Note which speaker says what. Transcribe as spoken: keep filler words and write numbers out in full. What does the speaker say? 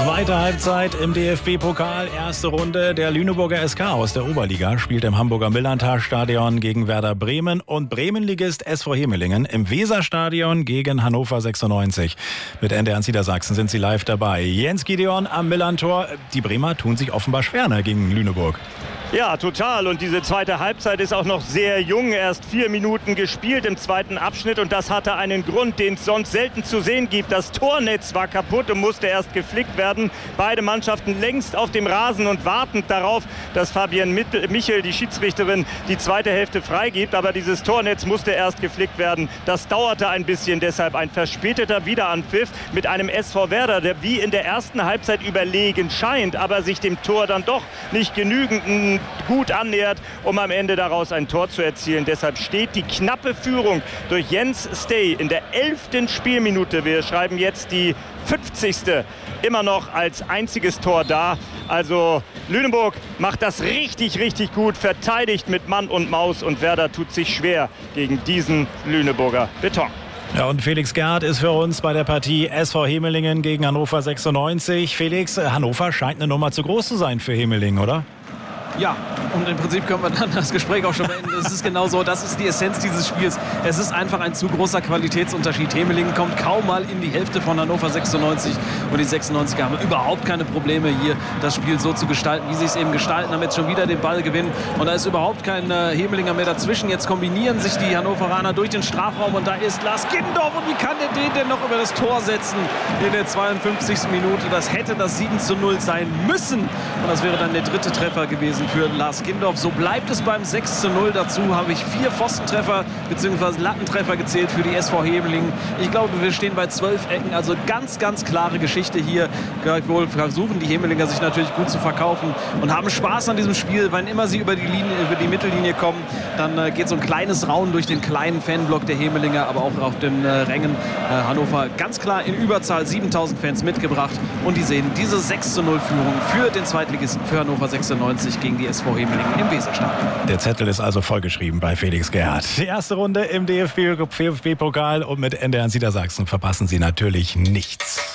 Speaker 1: Zweite Halbzeit im D F B-Pokal. Erste Runde. Der Lüneburger S K aus der Oberliga spielt im Hamburger Millerntor-Stadion gegen Werder Bremen. Und Bremenligist S V Hemelingen im Weserstadion gegen Hannover sechsundneunzig. Mit N D R Niedersachsen sind sie live dabei. Jens Gideon am Millerntor. Die Bremer tun sich offenbar schwer gegen Lüneburg.
Speaker 2: Ja, total. Und diese zweite Halbzeit ist auch noch sehr jung. Erst vier Minuten gespielt im zweiten Abschnitt. Und das hatte einen Grund, den es sonst selten zu sehen gibt. Das Tornetz war kaputt und musste erst geflickt werden. Beide Mannschaften längst auf dem Rasen und wartend darauf, dass Fabienne Michel, die Schiedsrichterin, die zweite Hälfte freigibt. Aber dieses Tornetz musste erst geflickt werden. Das dauerte ein bisschen. Deshalb ein verspäteter Wiederanpfiff mit einem S V Werder, der wie in der ersten Halbzeit überlegen scheint, aber sich dem Tor dann doch nicht genügend gut annähert, um am Ende daraus ein Tor zu erzielen. Deshalb steht die knappe Führung durch Jens Stay in der elften Spielminute. Wir schreiben jetzt die fünfzigste immer noch als einziges Tor da. Also Lüneburg macht das richtig, richtig gut, verteidigt mit Mann und Maus, und Werder tut sich schwer gegen diesen Lüneburger Beton.
Speaker 1: Ja, und Felix Gerhardt ist für uns bei der Partie S V Hemelingen gegen Hannover sechsundneunzig. Felix, Hannover scheint eine Nummer zu groß zu sein für Hemelingen, oder?
Speaker 3: Ja, und im Prinzip können wir dann das Gespräch auch schon beenden. Das ist genau so, das ist die Essenz dieses Spiels. Es ist einfach ein zu großer Qualitätsunterschied. Hemelingen kommt kaum mal in die Hälfte von Hannover sechsundneunzig, und die sechsundneunziger haben überhaupt keine Probleme, hier das Spiel so zu gestalten, wie sie es eben gestalten, haben jetzt schon wieder den Ball gewinnen, und da ist überhaupt kein äh, Hemelinger mehr dazwischen. Jetzt kombinieren sich die Hannoveraner durch den Strafraum, und da ist Lars Kindorf, und wie kann der den denn noch über das Tor setzen in der zweiundfünfzigsten Minute? Das hätte das sieben zu null sein müssen, und das wäre dann der dritte Treffer gewesen für Lars Kindorf. So bleibt es beim sechs zu null. Dazu habe ich vier Pfostentreffer bzw. Lattentreffer gezählt für die S V Hemelingen. Ich glaube, wir stehen bei zwölf Ecken. Also ganz, ganz klare Geschichte hier. Gleichwohl versuchen die Hemelinger sich natürlich gut zu verkaufen und haben Spaß an diesem Spiel. Wann immer sie über die, Linie, über die Mittellinie kommen, dann äh, geht so ein kleines Raunen durch den kleinen Fanblock der Hemelinger, aber auch auf den äh, Rängen. Äh, Hannover ganz klar in Überzahl, siebentausend Fans mitgebracht, und die sehen diese sechs zu null Führung für den Zweitligisten, für Hannover sechsundneunzig gegen die S V Hemelingen im Weserstadion.
Speaker 1: Der Zettel ist also vollgeschrieben bei Felix Gerhardt. Die erste Runde im D F B-Pokal, und mit N D R Niedersachsen verpassen Sie natürlich nichts.